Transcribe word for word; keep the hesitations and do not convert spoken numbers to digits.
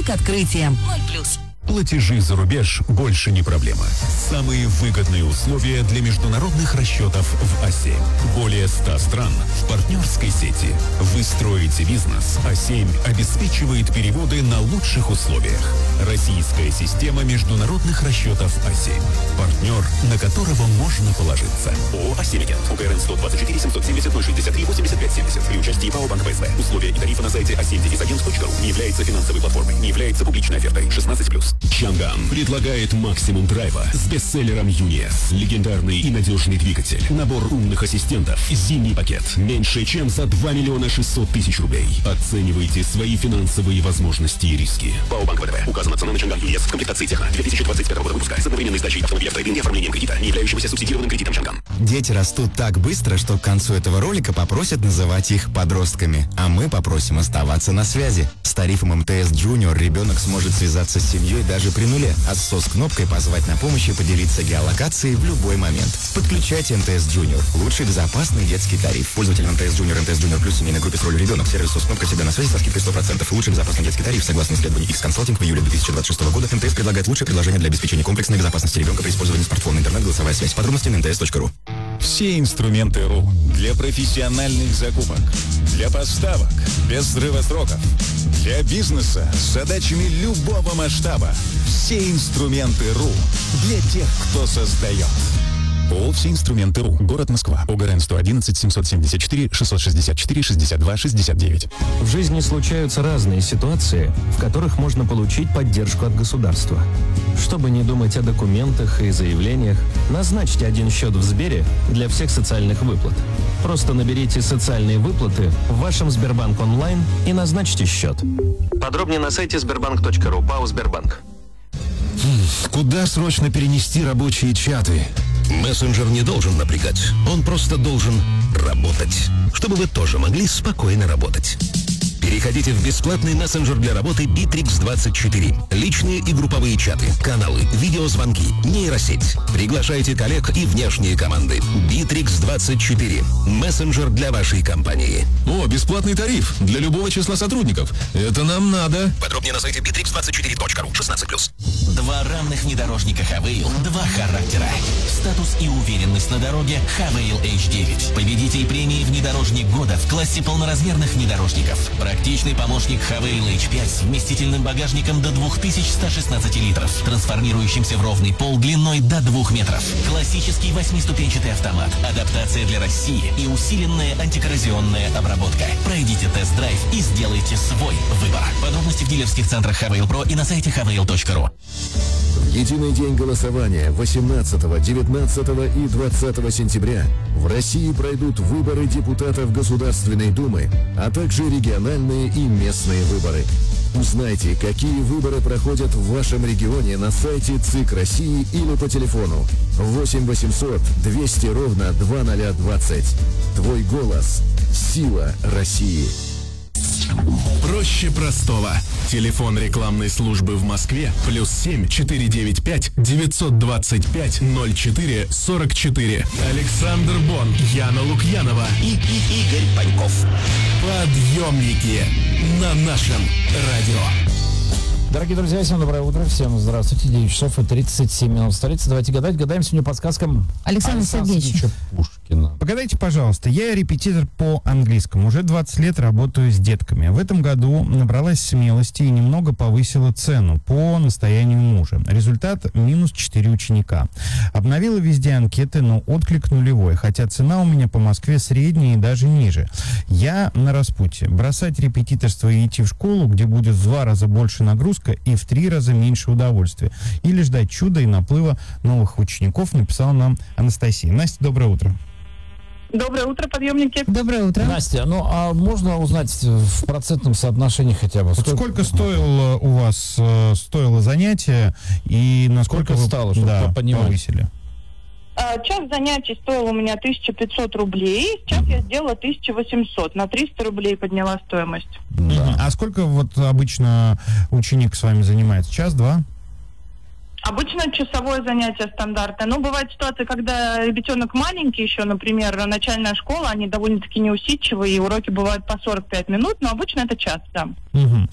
Банк Открытие. ноль плюс. Платежи за рубеж больше не проблема. Самые выгодные условия для международных расчетов в А семь. Более ста стран в партнерской сети. Вы строите бизнес. А семь обеспечивает переводы на лучших условиях. Российская система международных расчетов А семь. Партнер, на которого можно положиться. ООО «А семь Агент». УКРН сто двадцать четыре семьсот семьдесят ноль шестьдесят три восемьдесят пять семьдесят. При участии ПАО «Банк ПСБ». Условия и тарифы на сайте а семь агент точка ру. Не является финансовой платформой. Не является публичной офертой. шестнадцать плюс. Чанган предлагает максимум драйва с бестселлером ЮНИЭС. Легендарный и надежный двигатель. Набор умных ассистентов. Зимний пакет. Меньше чем за два миллиона шестьсот тысяч рублей. Оценивайте свои финансовые возможности и риски. ПАО «Банк ВТБ». Указана цена на Чанган ЮНИЭС в комплектации Техно две тысячи двадцать пятого года выпуска с одновременной сдачей автомобиля в трейд-ин и оформлением кредита, не являющегося субсидированным кредитом Чанган. Дети растут так быстро, что к концу этого ролика попросят называть их подростками. А мы попросим оставаться на связи. С тарифом эм тэ эс Junior ребенок сможет связаться с семьей даже при нуле, а с сос-кнопкой позвать на помощь и поделиться геолокацией в любой момент. Подключайте эм тэ эс Junior. Лучший безопасный детский тариф. Пользователям эм тэ эс Junior, эм тэ эс Junior Plus семейной группе с ролью ребенок. Сервис сос-кнопка всегда на связи со скидкой сто процентов. Лучший безопасный детский тариф. Согласно исследованию X-Consulting в июле две тысячи двадцать шестого года, эм тэ эс предлагает лучшее предложение для обеспечения комплексной безопасности ребенка при использовании смартфона, интернет, голосовая связь. Подробности на эм тэ эс точка ру. Все инструменты РУ для профессиональных закупок, для поставок без срыва сроков, для бизнеса с задачами любого масштаба. Все инструменты РУ для тех, кто создает. ООО «Все инструменты РУ». Город Москва. ОГРН сто одиннадцать семьсот семьдесят четыре шестьсот шестьдесят четыре шестьдесят два шестьдесят девять. В жизни случаются разные ситуации, в которых можно получить поддержку от государства. Чтобы не думать о документах и заявлениях, назначьте один счет в Сбере для всех социальных выплат. Просто наберите «Социальные выплаты» в вашем Сбербанк онлайн и назначьте счет. Подробнее на сайте сбербанк точка ру. ПАО «Сбербанк». Куда срочно перенести рабочие чаты? Мессенджер не должен напрягать, он просто должен работать, чтобы вы тоже могли спокойно работать. Переходите в бесплатный мессенджер для работы Битрикс двадцать четыре. Личные и групповые чаты, каналы, видеозвонки, нейросеть. Приглашайте коллег и внешние команды. Битрикс двадцать четыре. Мессенджер для вашей компании. О, бесплатный тариф для любого числа сотрудников. Это нам надо. Подробнее на сайте битрикс двадцать четыре точка ру. шестнадцать плюс. Два равных внедорожника Хавейл, два характера. Статус и уверенность на дороге Хавейл эйч девять. Победитель премии «Внедорожник года» в классе полноразмерных внедорожников. Практичный помощник Хавейл эйч пять с вместительным багажником до две тысячи сто шестнадцать литров, трансформирующимся в ровный пол длиной до двух метров. Классический восьмиступенчатый автомат, адаптация для России и усиленная антикоррозионная обработка. Пройдите тест-драйв и сделайте свой выбор. Подробности в дилерских центрах Хавейл Про и на сайте хавейл точка ру. В единый день голосования восемнадцатого, девятнадцатого и двадцатого сентября в России пройдут выборы депутатов Государственной Думы, а также региональные и местные выборы. Узнайте, какие выборы проходят в вашем регионе на сайте ЦИК России или по телефону восемь восемьсот двести ровно два ноль двадцать. Твой голос – сила России. Проще простого. Телефон рекламной службы в Москве плюс семь четыре девять пять девятьсот двадцать пять ноль четыре сорок четыре. Александр Бон, Яна Лукьянова и, и Игорь Паньков. Подъемники на нашем радио. Дорогие друзья, всем доброе утро, всем здравствуйте. девять часов и тридцать семь минут в столице. Давайте гадать. Гадаем сегодня по подсказкам Александра Сергеевича Пушкина. Погадайте, пожалуйста. Я репетитор по английскому. Уже двадцать лет работаю с детками. В этом году набралась смелости и немного повысила цену по настоянию мужа. Результат – минус четыре ученика. Обновила везде анкеты, но отклик нулевой, хотя цена у меня по Москве средняя и даже ниже. Я на распутье. Бросать репетиторство и идти в школу, где будет в два раза больше нагрузка и в три раза меньше удовольствия. Или ждать чуда и наплыва новых учеников, написала нам Анастасия. Настя, доброе утро. Доброе утро, подъемники. Доброе утро. Настя, ну а можно узнать в процентном соотношении хотя бы? Вот Сколько, сколько стоило у вас э, стоило занятие и насколько Сколько вы, стало, чтобы да, понимать? повысили? А, час занятий стоил у меня тысяча пятьсот рублей, сейчас я сделала тысяча восемьсот, на триста рублей подняла стоимость. Да. А сколько вот обычно ученик с вами занимается? Час-два? Обычно часовое занятие стандартное. Но бывает ситуация, когда ребятенок маленький еще, например, начальная школа, они довольно-таки неусидчивые, и уроки бывают по сорок пять минут, но обычно это час, да. Угу.